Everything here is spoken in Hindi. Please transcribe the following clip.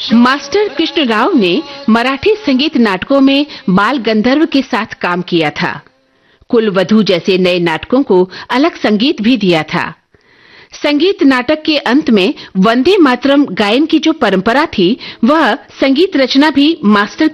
मास्टर कृष्ण राव ने मराठी संगीत नाटकों में बाल गंधर्व के साथ काम किया था। कुलवधू जैसे नए नाटकों को अलग संगीत भी दिया था। संगीत नाटक के अंत में वंदे मातरम गायन की जो परंपरा थी, वह संगीत रचना भी मास्टर